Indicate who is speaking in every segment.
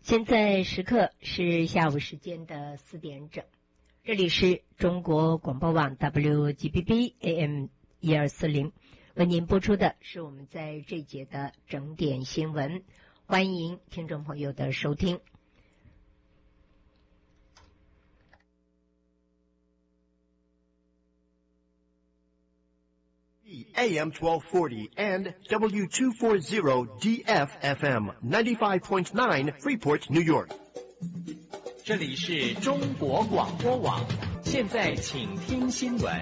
Speaker 1: 现在时刻是下午时间的4点整，这里是中国广播网 WGBB AM 1240，为您播出的是我们在这节的整点新闻，欢迎听众朋友的收听。
Speaker 2: AM 1240 and W240DF FM 95.9 Freeport, New York。
Speaker 3: 这里是中国广播网，现在请听新闻。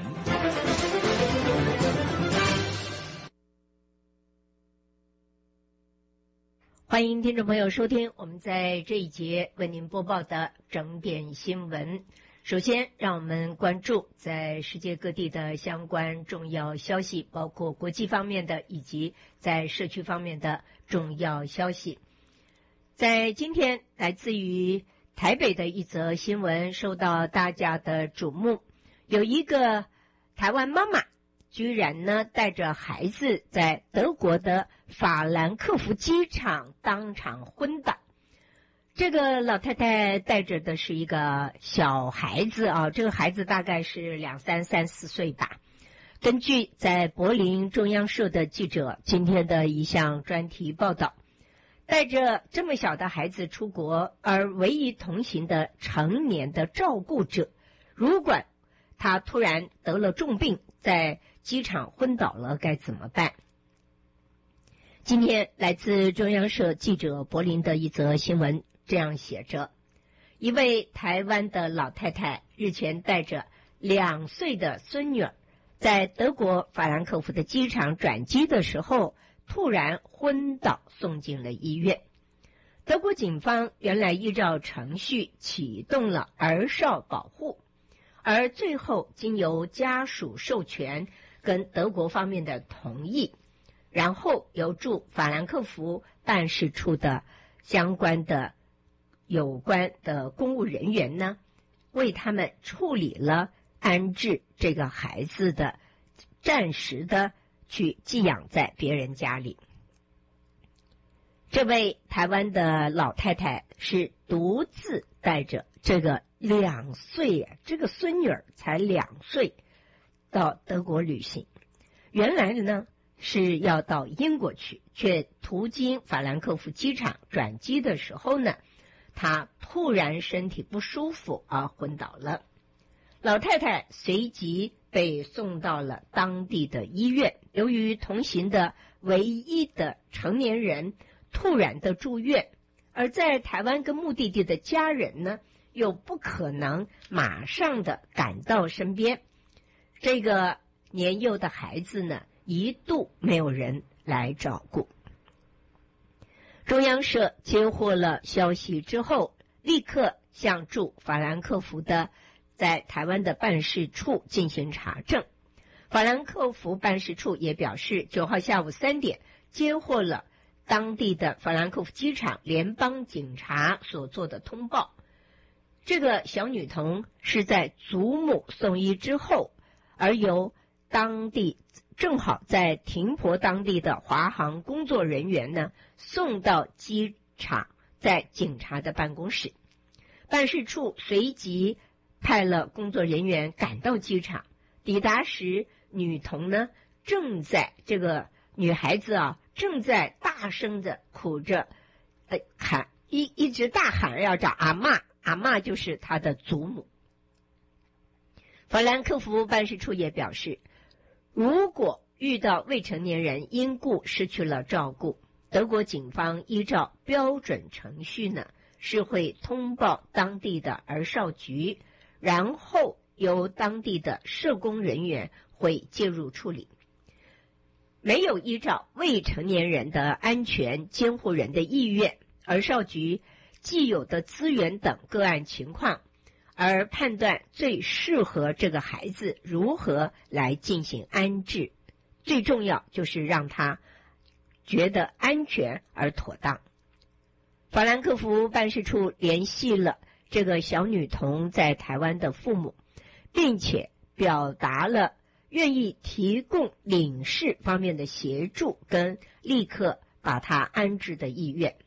Speaker 1: 欢迎听众朋友收听我们在这一节为您播报的整点新闻。首先，让我们关注在世界各地的相关重要消息，包括国际方面的以及在社区方面的重要消息。在今天，来自于台北的一则新闻受到大家的瞩目，有一个台湾妈妈居然呢带着孩子在德国的法兰克福机场当场昏倒。这个老太太带着的是一个小孩子啊，这个孩子大概是3、4岁吧。根据在柏林中央社的记者今天的一项专题报道，带着这么小的孩子出国，而唯一同行的成年的照顾者，如果他突然得了重病，在机场昏倒了，该怎么办？今天来自中央社记者柏林的一则新闻这样写着：一位台湾的老太太日前带着2岁的孙女儿，在德国法兰克福的机场转机的时候，突然昏倒，送进了医院。德国警方原来依照程序启动了儿少保护，而最后经由家属授权跟德国方面的同意，然后由驻法兰克福办事处的相关的有关的公务人员呢，为他们处理了安置这个孩子的暂时的去寄养在别人家里。这位台湾的老太太是独自带着这个2岁，这个孙女儿才2岁，到德国旅行。原来呢是要到英国去，却途经法兰克福机场转机的时候呢，他突然身体不舒服而昏倒了。老太太随即被送到了当地的医院，由于同行的唯一的成年人突然的住院，而在台湾跟目的地的家人呢，又不可能马上的赶到身边。这个年幼的孩子呢，一度没有人来照顾。中央社接获了消息之后，立刻向驻法兰克福的在台湾的办事处进行查证。法兰克福办事处也表示，9号下午3点接获了当地的法兰克福机场联邦警察所做的通报。这个小女童是在祖母送医之后，而由当地正好在停泊当地的华航工作人员呢，送到机场，在警察的办公室。办事处随即派了工作人员赶到机场，抵达时，女童呢这个女孩子啊，正在大声的哭着，喊一直大喊要找阿嬷，阿嬷就是她的祖母。法兰克福办事处也表示，如果遇到未成年人因故失去了照顾，德国警方依照标准程序呢，是会通报当地的儿少局，然后由当地的社工人员会介入处理。没有依照未成年人的安全监护人的意愿、儿少局既有的资源等个案情况，而判断最适合这个孩子如何来进行安置，最重要就是让他觉得安全而妥当。法兰克福办事处联系了这个小女童在台湾的父母，并且表达了愿意提供领事方面的协助跟立刻把她安置的意愿。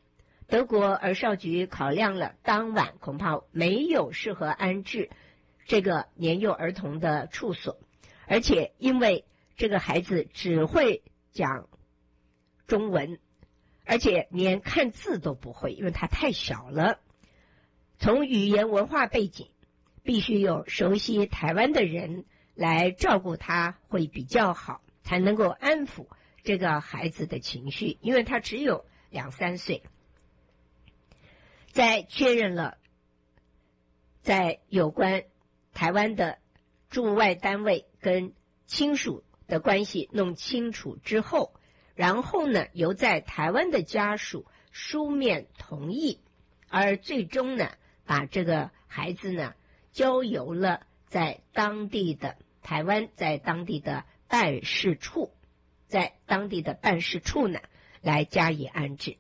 Speaker 1: 德国儿少局考量了当晚恐怕没有适合安置这个年幼儿童的处所，而且因为这个孩子只会讲中文，而且连看字都不会，因为他太小了。从语言文化背景，必须有熟悉台湾的人来照顾他会比较好，才能够安抚这个孩子的情绪，因为他只有2、3岁。在确认了在有关台湾的驻外单位跟亲属的关系弄清楚之后，然后呢，由在台湾的家属书面同意，而最终呢，把这个孩子呢交由了在当地的台湾在当地的办事处，呢来加以安置。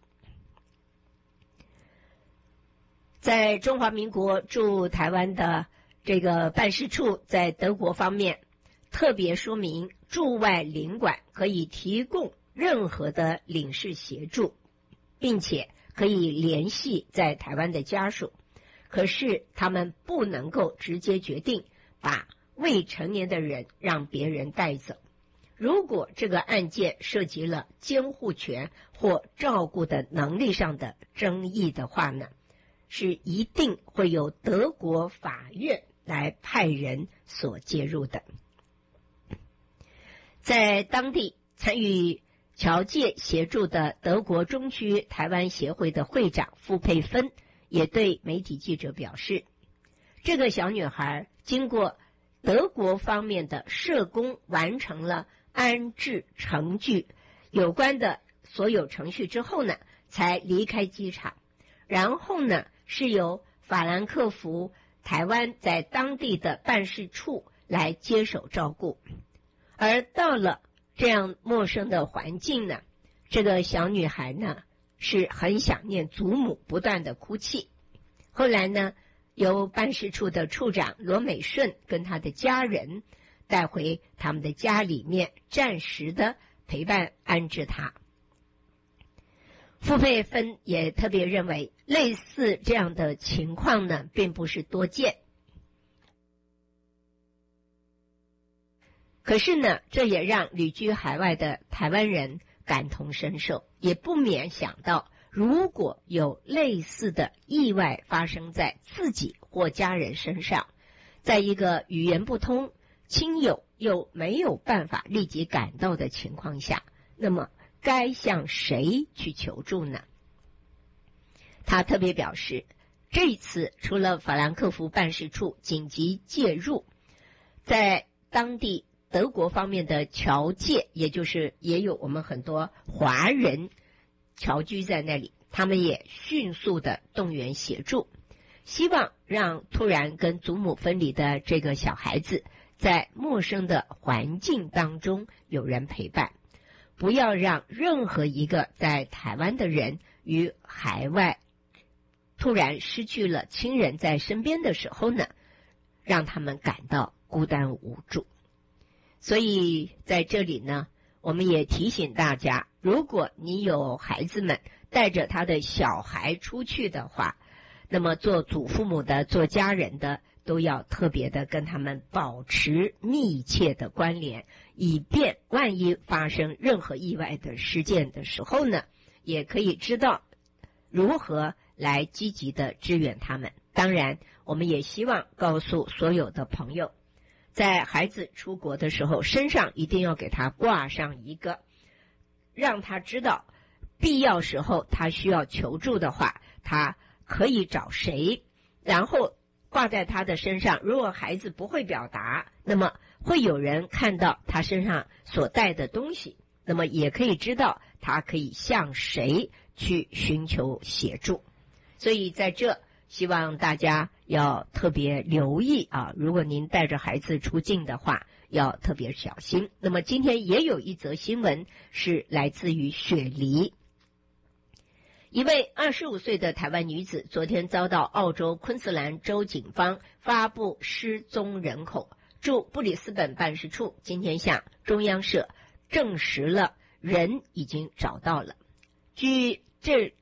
Speaker 1: 在中华民国驻台湾的这个办事处在德国方面特别说明，驻外领馆可以提供任何的领事协助，并且可以联系在台湾的家属，可是他们不能够直接决定把未成年的人让别人带走。如果这个案件涉及了监护权或照顾的能力上的争议的话呢，是一定会由德国法院来派人所介入的。在当地参与侨界协助的德国中区台湾协会的会长傅佩芬也对媒体记者表示，这个小女孩经过德国方面的社工完成了安置程序有关的所有程序之后呢，才离开机场，然后呢是由法兰克福台湾在当地的办事处来接手照顾。而到了这样陌生的环境呢，这个小女孩呢是很想念祖母，不断的哭泣。后来呢，由办事处的处长罗美顺跟他的家人带回他们的家里面，暂时的陪伴安置她。傅佩芬也特别认为，类似这样的情况呢，并不是多见。可是呢，这也让旅居海外的台湾人感同身受，也不免想到，如果有类似的意外发生在自己或家人身上，在一个语言不通、亲友又没有办法立即赶到的情况下，那么该向谁去求助呢？他特别表示，这次除了法兰克福办事处紧急介入，在当地德国方面的侨界，也就是也有我们很多华人侨居在那里，他们也迅速的动员协助，希望让突然跟祖母分离的这个小孩子在陌生的环境当中有人陪伴，不要让任何一个在台湾的人与海外突然失去了亲人在身边的时候呢，让他们感到孤单无助。所以在这里呢，我们也提醒大家，如果你有孩子们带着他的小孩出去的话，那么做祖父母的、做家人的都要特别的跟他们保持密切的关联，以便万一发生任何意外的事件的时候呢，也可以知道如何来积极的支援他们。当然，我们也希望告诉所有的朋友，在孩子出国的时候，身上一定要给他挂上一个，让他知道必要时候他需要求助的话，他可以找谁，然后挂在他的身上。如果孩子不会表达，那么会有人看到他身上所带的东西，那么也可以知道他可以向谁去寻求协助。所以在这希望大家要特别留意啊，如果您带着孩子出境的话，要特别小心。那么今天也有一则新闻是来自于雪梨，一位25岁的台湾女子昨天遭到澳洲昆士兰州警方发布失踪人口，驻布里斯本办事处今天向中央社证实了人已经找到了。据这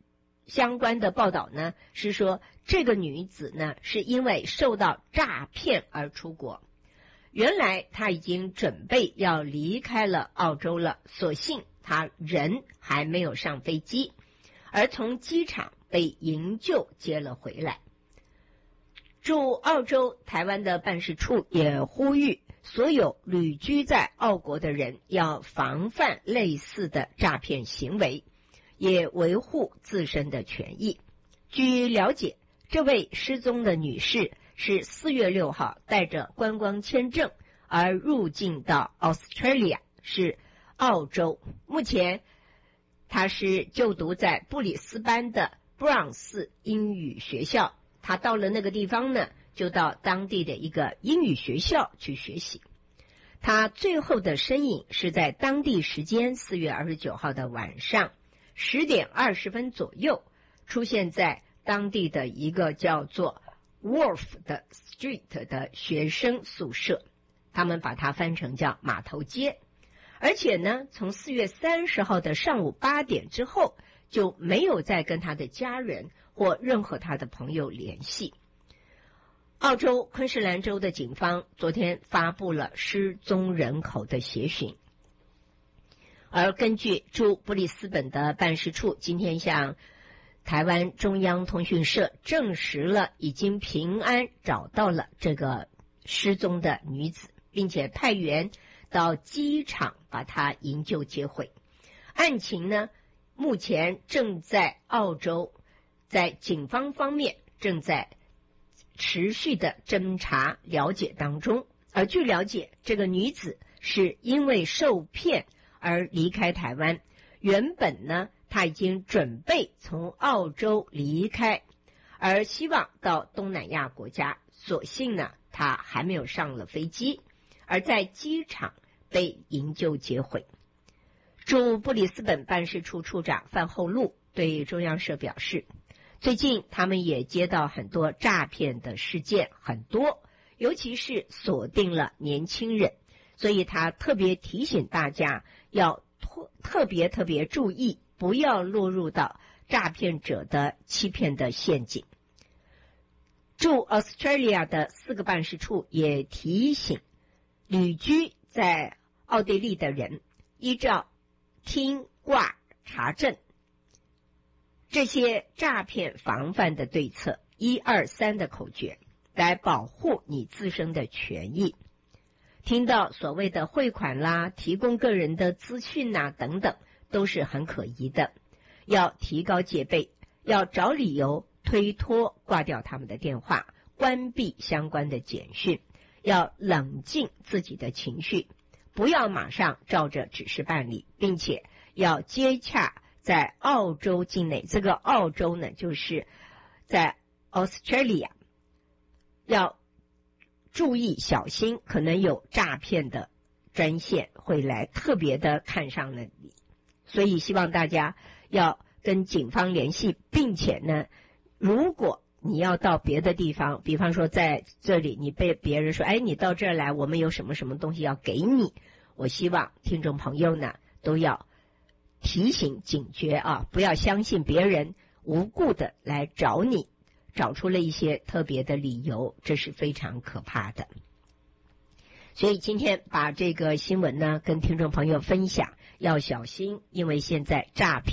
Speaker 1: 相关的报道呢，是说这个女子呢是因为受到诈骗而出国。原来她已经准备要离开了澳洲了，所幸她人还没有上飞机，而从机场被营救接了回来。驻澳洲台湾的办事处也呼吁所有旅居在澳国的人要防范类似的诈骗行为，也维护自身的权益。据了解，这位失踪的女士是4月6号带着观光签证而入境到 Australia， 是澳洲。目前她是就读在布里斯班的布朗斯英语学校，她到了那个地方呢，就到当地的一个英语学校去学习。她最后的身影是在当地时间4月29号的晚上10点20分左右，出现在当地的一个叫做 Wharf 的 Street 的学生宿舍，他们把它翻成叫码头街。而且呢，从4月30号的上午8点之后，就没有再跟他的家人或任何他的朋友联系。澳洲昆士兰州的警方昨天发布了失踪人口的协寻，而根据驻布里斯本的办事处今天向台湾中央通讯社证实了已经平安找到了这个失踪的女子，并且派员到机场把她营救接回。案情呢，目前正在澳洲在警方方面正在持续的侦查了解当中。而据了解，这个女子是因为受骗而离开台湾，原本呢她已经准备从澳洲离开，而希望到东南亚国家，所幸呢她还没有上了飞机，而在机场被营救接回。驻布里斯本办事处处长范厚禄对中央社表示，最近他们也接到很多诈骗的事件，很多，尤其是锁定了年轻人，所以他特别提醒大家要特别注意，不要落入到诈骗者的欺骗的陷阱。驻 Australia 的4个办事处也提醒旅居在奥地利的人，依照听挂查证这些诈骗防范的对策123的口诀，来保护你自身的权益。听到所谓的汇款啦、提供个人的资讯啦等等，都是很可疑的，要提高戒备，要找理由推脱挂掉他们的电话，关闭相关的简讯，要冷静自己的情绪，不要马上照着指示办理，并且要接洽在澳洲境内，这个澳洲呢就是在 Australia， 要注意小心，可能有诈骗的专线会来特别的看上了你，所以希望大家要跟警方联系，并且呢，如果你要到别的地方，比方说在这里你被别人说，哎，你到这儿来，我们有什么什么东西要给你，我希望听众朋友呢都要提醒警觉啊，不要相信别人无故的来找你，找出了一些特别的理由，这是非常可怕的。所以今天把这个新闻呢跟听众朋友分享，要小心，因为现在诈骗